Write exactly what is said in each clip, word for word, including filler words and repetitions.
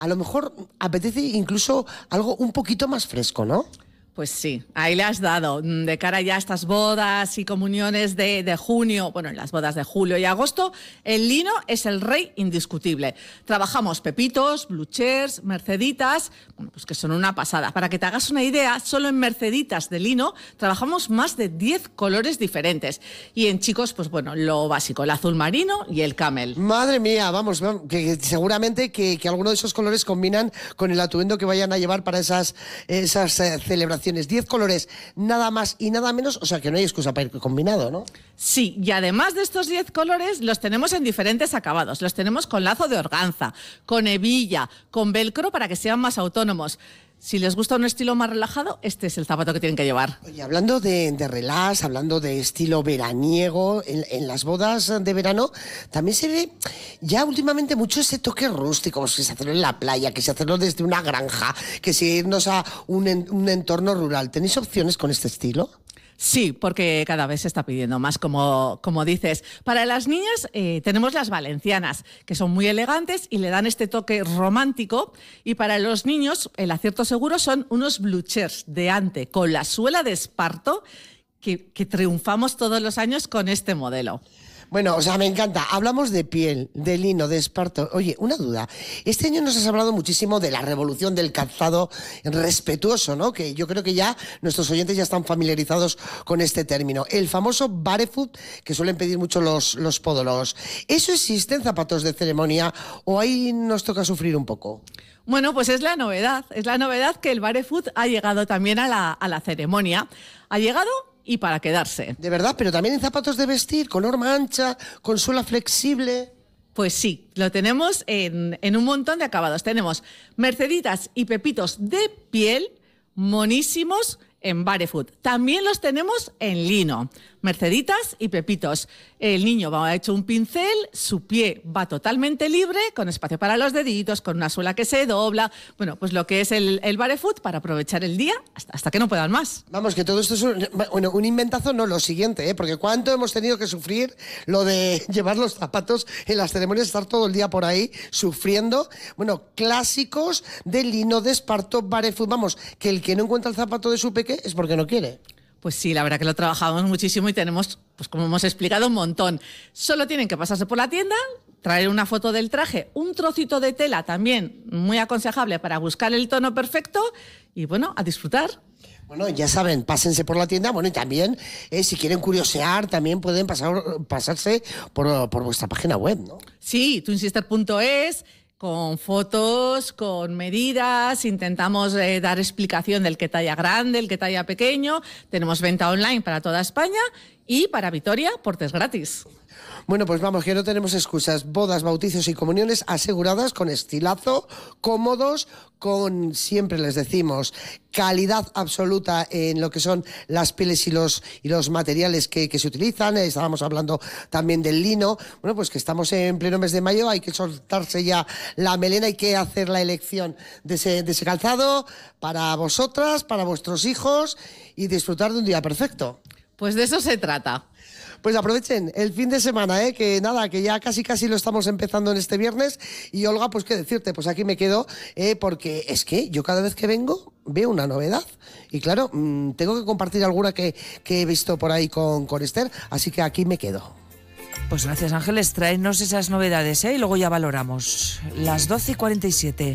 a lo mejor apetece incluso algo un poquito más fresco, ¿no? Pues sí, ahí le has dado. De cara ya a estas bodas y comuniones de, de junio, bueno, en las bodas de julio y agosto, el lino es el rey indiscutible. Trabajamos pepitos, bluchers, merceditas, bueno, pues que son una pasada. Para que te hagas una idea, solo en merceditas de lino trabajamos más de diez colores diferentes. Y en chicos, pues bueno, lo básico, el azul marino y el camel. Madre mía, vamos, vamos que, que seguramente que, que alguno de esos colores combinan con el atuendo que vayan a llevar para esas, esas eh, celebraciones. diez colores, nada más y nada menos, o sea que no hay excusa para ir combinado, ¿no? Sí, y además de estos diez colores, los tenemos en diferentes acabados. Los tenemos con lazo de organza, con hebilla, con velcro para que sean más autónomos. Si les gusta un estilo más relajado, este es el zapato que tienen que llevar. Oye, hablando de, de relax, hablando de estilo veraniego, en, en las bodas de verano también se ve ya últimamente mucho ese toque rústico, que se hacerlo en la playa, que se hacerlo desde una granja, que se irnos a un, un entorno rural. ¿Tenéis opciones con este estilo? Sí, porque cada vez se está pidiendo más, como, como dices. Para las niñas eh, tenemos las valencianas, que son muy elegantes y le dan este toque romántico. Y para los niños, el acierto seguro son unos bluchers de ante con la suela de esparto, que, que triunfamos todos los años con este modelo. Bueno, o sea, me encanta. Hablamos de piel, de lino, de esparto. Oye, una duda. Este año nos has hablado muchísimo de la revolución del calzado respetuoso, ¿no? Que yo creo que ya nuestros oyentes ya están familiarizados con este término. El famoso barefoot, que suelen pedir mucho los, los podólogos. ¿Eso existe en zapatos de ceremonia o ahí nos toca sufrir un poco? Bueno, pues es la novedad. Es la novedad que el barefoot ha llegado también a la, a la ceremonia. Ha llegado y para quedarse. De verdad, pero también en zapatos de vestir, con horma ancha, con suela flexible. Pues sí, lo tenemos en, en un montón de acabados. Tenemos merceditas y pepitos de piel monísimos en barefoot. También los tenemos en lino, merceditas y pepitos. El niño va hecho un pincel, su pie va totalmente libre, con espacio para los deditos, con una suela que se dobla. Bueno, pues lo que es el, el barefoot para aprovechar el día hasta, hasta que no puedan más. Vamos, que todo esto es un, bueno, un inventazo, no lo siguiente, ¿eh? Porque cuánto hemos tenido que sufrir lo de llevar los zapatos en las ceremonias, estar todo el día por ahí sufriendo. Bueno, clásicos de lino, de esparto, barefoot. Vamos, que el que no encuentra el zapato de su peque es porque no quiere. Pues sí, la verdad que lo trabajamos muchísimo y tenemos, pues como hemos explicado, un montón. Solo tienen que pasarse por la tienda, traer una foto del traje, un trocito de tela también muy aconsejable para buscar el tono perfecto y bueno, a disfrutar. Bueno, ya saben, pásense por la tienda, bueno, y también, eh, si quieren curiosear, también pueden pasar, pasarse por, por vuestra página web, ¿no? Sí, twinsister punto es, con fotos, con medidas, intentamos eh, dar explicación del que talla grande, el que talla pequeño. Tenemos venta online para toda España y para Vitoria, portes gratis. Bueno, pues vamos, que no tenemos excusas. Bodas, bautizos y comuniones aseguradas con estilazo, cómodos, con, siempre les decimos, calidad absoluta en lo que son las pieles y los, y los materiales que, que se utilizan. Estábamos hablando también del lino. Bueno, pues que estamos en pleno mes de mayo, hay que soltarse ya la melena, hay que hacer la elección de ese, de ese calzado para vosotras, para vuestros hijos y disfrutar de un día perfecto. Pues de eso se trata. Pues aprovechen el fin de semana, ¿eh? Que nada, que ya casi casi lo estamos empezando en este viernes. Y Olga, pues qué decirte, pues aquí me quedo, eh, porque es que yo cada vez que vengo veo una novedad. Y claro, mmm, tengo que compartir alguna que, que he visto por ahí con, con Esther, así que aquí me quedo. Pues gracias, Ángeles, tráenos esas novedades, ¿eh? Y luego ya valoramos. Las doce y cuarenta y siete.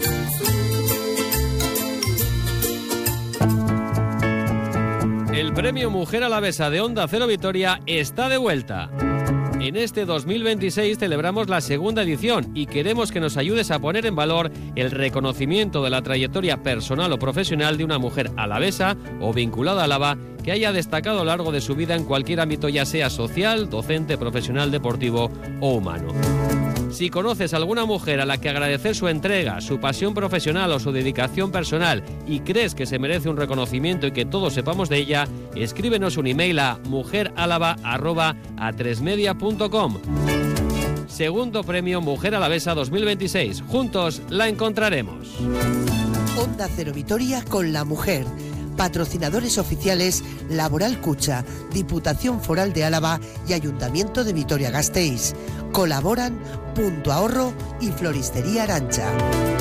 El premio Mujer Alavesa de Onda Cero Vitoria está de vuelta. En este dos mil veintiséis celebramos la segunda edición y queremos que nos ayudes a poner en valor el reconocimiento de la trayectoria personal o profesional de una mujer alavesa o vinculada a Álava que haya destacado a lo largo de su vida en cualquier ámbito, ya sea social, docente, profesional, deportivo o humano. Si conoces a alguna mujer a la que agradecer su entrega, su pasión profesional o su dedicación personal y crees que se merece un reconocimiento y que todos sepamos de ella, escríbenos un email a mujeralava arroba a tres media punto com. Segundo premio Mujer Alavesa dos mil veintiséis. Juntos la encontraremos. Onda Cero Vitoria con la mujer. Patrocinadores oficiales Laboral Cucha, Diputación Foral de Álava y Ayuntamiento de Vitoria-Gasteiz. Colaboran Punto Ahorro y Floristería Arantxa.